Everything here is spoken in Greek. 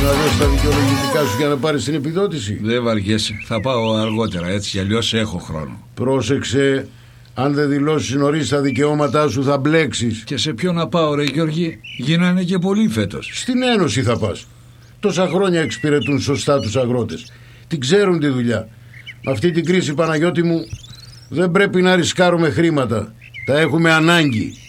να δώσεις τα δικαιολογητικά σου για να πάρεις την επιδότηση? Δεν βαριέσαι, θα πάω αργότερα, έτσι κι αλλιώς έχω χρόνο. Πρόσεξε, αν δεν δηλώσεις νωρίς τα δικαιώματά σου θα μπλέξεις. Και σε ποιο να πάω ρε Γιώργη, γίνανε και πολλοί φέτος. Στην Ένωση θα πας. Τόσα χρόνια εξυπηρετούν σωστά τους αγρότες. Την ξέρουν τη δουλειά. Με αυτή την κρίση, Παναγιώτη μου, δεν πρέπει να ρισκάρουμε χρήματα. Τα έχουμε ανάγκη.